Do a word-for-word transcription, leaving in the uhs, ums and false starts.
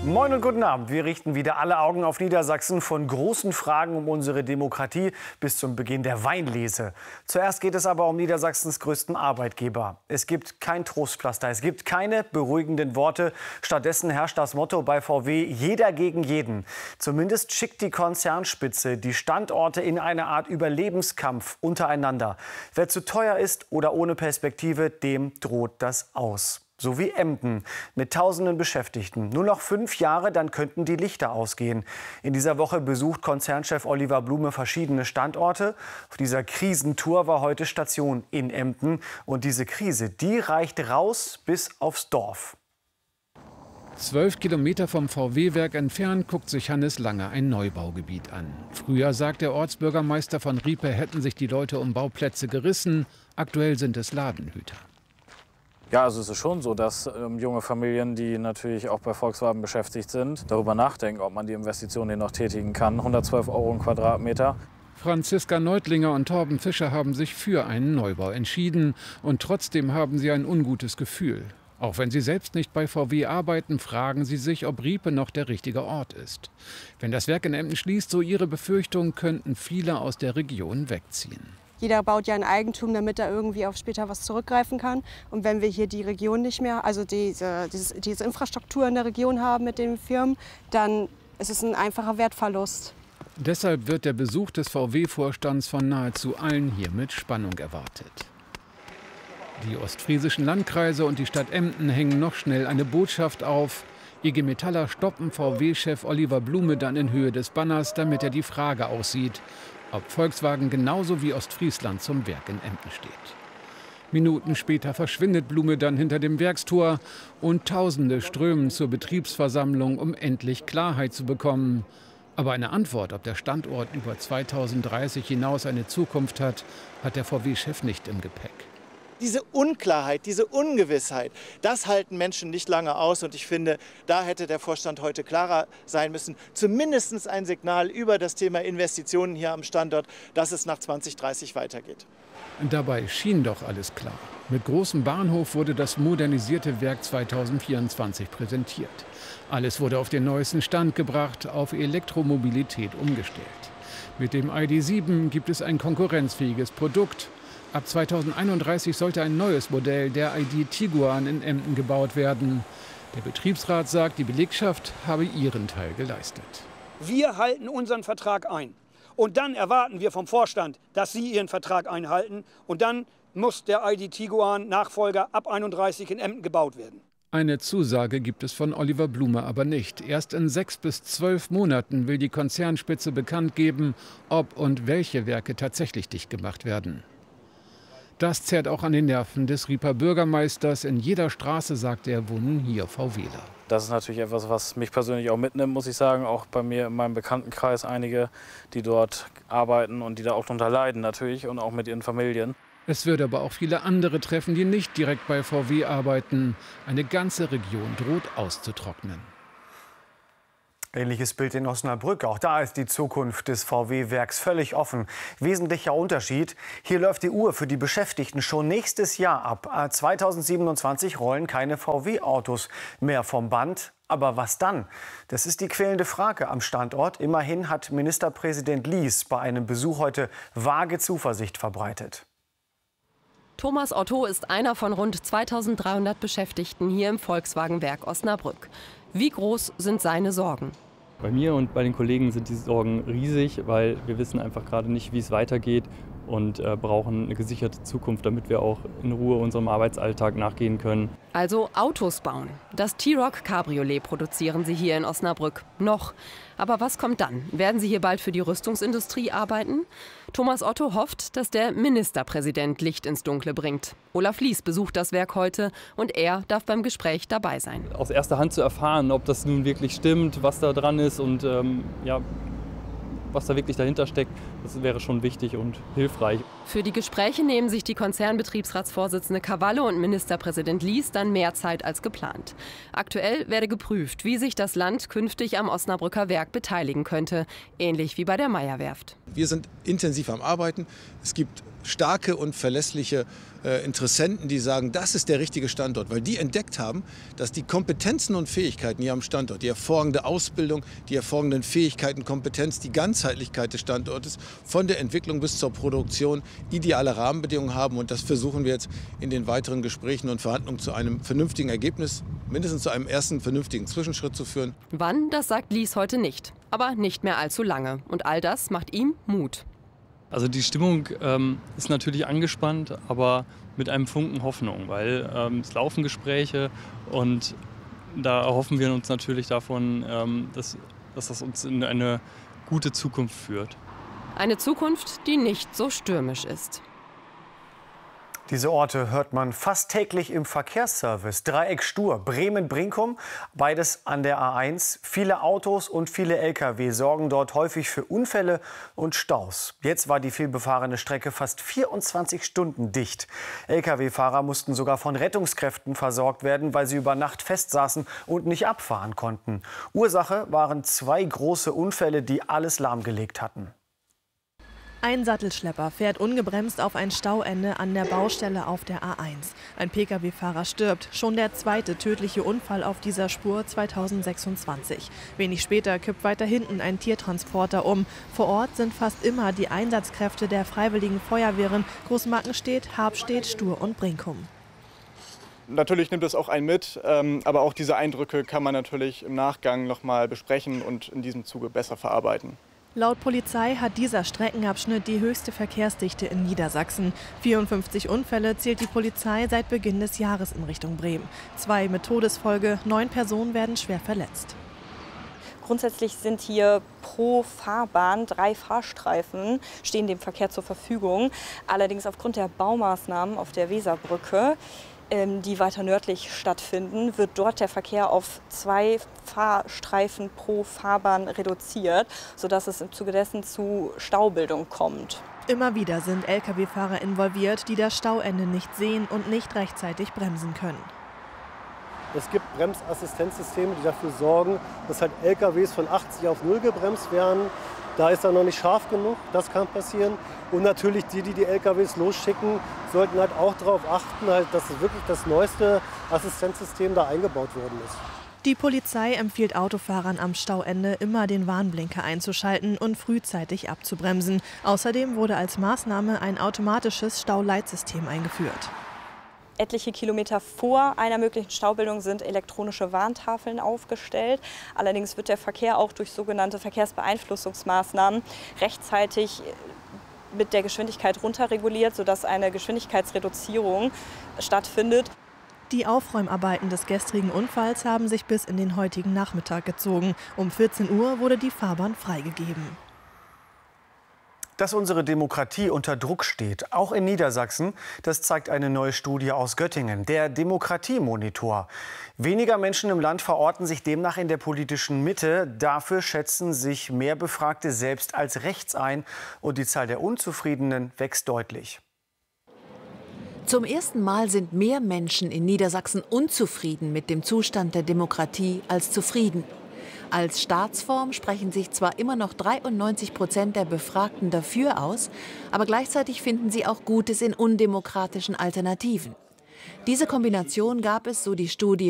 Moin und guten Abend. Wir richten wieder alle Augen auf Niedersachsen, von großen Fragen um unsere Demokratie bis zum Beginn der Weinlese. Zuerst geht es aber um Niedersachsens größten Arbeitgeber. Es gibt kein Trostpflaster, es gibt keine beruhigenden Worte. Stattdessen herrscht das Motto bei V W: jeder gegen jeden. Zumindest schickt die Konzernspitze die Standorte in eine Art Überlebenskampf untereinander. Wer zu teuer ist oder ohne Perspektive, dem droht das aus. So wie Emden mit tausenden Beschäftigten. Nur noch fünf Jahre, dann könnten die Lichter ausgehen. In dieser Woche besucht Konzernchef Oliver Blume verschiedene Standorte. Auf dieser Krisentour war heute Station in Emden. Und diese Krise, die reicht raus bis aufs Dorf. Zwölf Kilometer vom V W-Werk entfernt guckt sich Hannes Lange ein Neubaugebiet an. Früher, sagt der Ortsbürgermeister von Riepe, hätten sich die Leute um Bauplätze gerissen. Aktuell sind es Ladenhüter. Ja, also es ist schon so, dass ähm, junge Familien, die natürlich auch bei Volkswagen beschäftigt sind, darüber nachdenken, ob man die Investitionen hier noch tätigen kann. hundertzwölf Euro im Quadratmeter. Franziska Neutlinger und Torben Fischer haben sich für einen Neubau entschieden. Und trotzdem haben sie ein ungutes Gefühl. Auch wenn sie selbst nicht bei V W arbeiten, fragen sie sich, ob Riepe noch der richtige Ort ist. Wenn das Werk in Emden schließt, so ihre Befürchtung, könnten viele aus der Region wegziehen. Jeder baut ja ein Eigentum, damit er irgendwie auf später was zurückgreifen kann. Und wenn wir hier die Region nicht mehr, also diese, diese, diese Infrastruktur in der Region haben mit den Firmen, dann ist es ein einfacher Wertverlust. Deshalb wird der Besuch des V W-Vorstands von nahezu allen hier mit Spannung erwartet. Die ostfriesischen Landkreise und die Stadt Emden hängen noch schnell eine Botschaft auf. I G Metaller stoppen V W-Chef Oliver Blume dann in Höhe des Banners, damit er die Frage aussieht, ob Volkswagen genauso wie Ostfriesland zum Werk in Emden steht. Minuten später verschwindet Blume dann hinter dem Werkstor und Tausende strömen zur Betriebsversammlung, um endlich Klarheit zu bekommen. Aber eine Antwort, ob der Standort über zweitausenddreißig hinaus eine Zukunft hat, hat der V W-Chef nicht im Gepäck. Diese Unklarheit, diese Ungewissheit, das halten Menschen nicht lange aus. Und ich finde, da hätte der Vorstand heute klarer sein müssen. Zumindest ein Signal über das Thema Investitionen hier am Standort, dass es nach zwanzig dreißig weitergeht. Dabei schien doch alles klar. Mit großem Bahnhof wurde das modernisierte Werk zweitausendvierundzwanzig präsentiert. Alles wurde auf den neuesten Stand gebracht, auf Elektromobilität umgestellt. Mit dem I D sieben gibt es ein konkurrenzfähiges Produkt. Ab zweitausendeinunddreißig sollte ein neues Modell, der I D Tiguan, in Emden gebaut werden. Der Betriebsrat sagt, die Belegschaft habe ihren Teil geleistet. Wir halten unseren Vertrag ein. Und dann erwarten wir vom Vorstand, dass sie ihren Vertrag einhalten. Und dann muss der I D Tiguan Nachfolger ab einunddreißig in Emden gebaut werden. Eine Zusage gibt es von Oliver Blume aber nicht. Erst in sechs bis zwölf Monaten will die Konzernspitze bekannt geben, ob und welche Werke tatsächlich dicht gemacht werden. Das zerrt auch an den Nerven des Rieper Bürgermeisters. In jeder Straße, sagt er, wohnen hier VWler. Das ist natürlich etwas, was mich persönlich auch mitnimmt, muss ich sagen. Auch bei mir in meinem Bekanntenkreis einige, die dort arbeiten und die da auch darunter leiden natürlich und auch mit ihren Familien. Es wird aber auch viele andere treffen, die nicht direkt bei V W arbeiten. Eine ganze Region droht auszutrocknen. Ähnliches Bild in Osnabrück. Auch da ist die Zukunft des V W-Werks völlig offen. Wesentlicher Unterschied: Hier läuft die Uhr für die Beschäftigten schon nächstes Jahr ab. zweitausendsiebenundzwanzig rollen keine V W-Autos mehr vom Band. Aber was dann? Das ist die quälende Frage am Standort. Immerhin hat Ministerpräsident Lies bei einem Besuch heute vage Zuversicht verbreitet. Thomas Otto ist einer von rund zweitausenddreihundert Beschäftigten hier im Volkswagen-Werk Osnabrück. Wie groß sind seine Sorgen? Bei mir und bei den Kollegen sind die Sorgen riesig, weil wir wissen einfach gerade nicht, wie es weitergeht und äh, brauchen eine gesicherte Zukunft, damit wir auch in Ruhe unserem Arbeitsalltag nachgehen können. Also Autos bauen. Das T-Roc Cabriolet produzieren sie hier in Osnabrück. Noch. Aber was kommt dann? Werden sie hier bald für die Rüstungsindustrie arbeiten? Thomas Otto hofft, dass der Ministerpräsident Licht ins Dunkle bringt. Olaf Lies besucht das Werk heute und er darf beim Gespräch dabei sein. Aus erster Hand zu erfahren, ob das nun wirklich stimmt, was da dran ist und ähm, ja, was da wirklich dahinter steckt, das wäre schon wichtig und hilfreich. Für die Gespräche nehmen sich die Konzernbetriebsratsvorsitzende Cavallo und Ministerpräsident Lies dann mehr Zeit als geplant. Aktuell werde geprüft, wie sich das Land künftig am Osnabrücker Werk beteiligen könnte, ähnlich wie bei der Meyer-Werft. Wir sind intensiv am Arbeiten. Es gibt starke und verlässliche äh, Interessenten, die sagen, das ist der richtige Standort, weil die entdeckt haben, dass die Kompetenzen und Fähigkeiten hier am Standort, die hervorragende Ausbildung, die hervorragenden Fähigkeiten, Kompetenz, die Ganzheitlichkeit des Standortes von der Entwicklung bis zur Produktion ideale Rahmenbedingungen haben. Und das versuchen wir jetzt in den weiteren Gesprächen und Verhandlungen zu einem vernünftigen Ergebnis, mindestens zu einem ersten vernünftigen Zwischenschritt zu führen. Wann, das sagt Lies heute nicht. Aber nicht mehr allzu lange. Und all das macht ihm Mut. Also die Stimmung ähm, ist natürlich angespannt, aber mit einem Funken Hoffnung, weil ähm, es laufen Gespräche und da erhoffen wir uns natürlich davon, ähm, dass, dass das uns in eine gute Zukunft führt. Eine Zukunft, die nicht so stürmisch ist. Diese Orte hört man fast täglich im Verkehrsservice. Dreieck Stur, Bremen-Brinkum, beides an der A eins. Viele Autos und viele L K W sorgen dort häufig für Unfälle und Staus. Jetzt war die vielbefahrene Strecke fast vierundzwanzig Stunden dicht. L K W-Fahrer mussten sogar von Rettungskräften versorgt werden, weil sie über Nacht festsaßen und nicht abfahren konnten. Ursache waren zwei große Unfälle, die alles lahmgelegt hatten. Ein Sattelschlepper fährt ungebremst auf ein Stauende an der Baustelle auf der A eins. Ein P K W-Fahrer stirbt. Schon der zweite tödliche Unfall auf dieser Spur zweitausendsechsundzwanzig. Wenig später kippt weiter hinten ein Tiertransporter um. Vor Ort sind fast immer die Einsatzkräfte der Freiwilligen Feuerwehren Großmarkenstedt, Habstedt, Stur und Brinkum. Natürlich nimmt es auch einen mit, aber auch diese Eindrücke kann man natürlich im Nachgang noch mal besprechen und in diesem Zuge besser verarbeiten. Laut Polizei hat dieser Streckenabschnitt die höchste Verkehrsdichte in Niedersachsen. vierundfünfzig Unfälle zählt die Polizei seit Beginn des Jahres in Richtung Bremen. Zwei mit Todesfolge, neun Personen werden schwer verletzt. Grundsätzlich sind hier pro Fahrbahn drei Fahrstreifen, stehen dem Verkehr zur Verfügung. Allerdings aufgrund der Baumaßnahmen auf der Weserbrücke, die weiter nördlich stattfinden, wird dort der Verkehr auf zwei Fahrstreifen pro Fahrbahn reduziert, sodass es im Zuge dessen zu Staubildung kommt. Immer wieder sind L K W-Fahrer involviert, die das Stauende nicht sehen und nicht rechtzeitig bremsen können. Es gibt Bremsassistenzsysteme, die dafür sorgen, dass halt L K Ws von achtzig auf null gebremst werden. Da ist er noch nicht scharf genug, das kann passieren. Und natürlich die, die die L K Ws losschicken, sollten halt auch darauf achten, halt, dass wirklich das neueste Assistenzsystem da eingebaut worden ist. Die Polizei empfiehlt Autofahrern am Stauende immer den Warnblinker einzuschalten und frühzeitig abzubremsen. Außerdem wurde als Maßnahme ein automatisches Stauleitsystem eingeführt. Etliche Kilometer vor einer möglichen Staubildung sind elektronische Warntafeln aufgestellt. Allerdings wird der Verkehr auch durch sogenannte Verkehrsbeeinflussungsmaßnahmen rechtzeitig mit der Geschwindigkeit runterreguliert, sodass eine Geschwindigkeitsreduzierung stattfindet. Die Aufräumarbeiten des gestrigen Unfalls haben sich bis in den heutigen Nachmittag gezogen. Um vierzehn Uhr wurde die Fahrbahn freigegeben. Dass unsere Demokratie unter Druck steht, auch in Niedersachsen, das zeigt eine neue Studie aus Göttingen, der Demokratiemonitor. Weniger Menschen im Land verorten sich demnach in der politischen Mitte. Dafür schätzen sich mehr Befragte selbst als rechts ein und die Zahl der Unzufriedenen wächst deutlich. Zum ersten Mal sind mehr Menschen in Niedersachsen unzufrieden mit dem Zustand der Demokratie als zufrieden. Als Staatsform sprechen sich zwar immer noch dreiundneunzig Prozent der Befragten dafür aus, aber gleichzeitig finden sie auch Gutes in undemokratischen Alternativen. Diese Kombination gab es, so die Studie,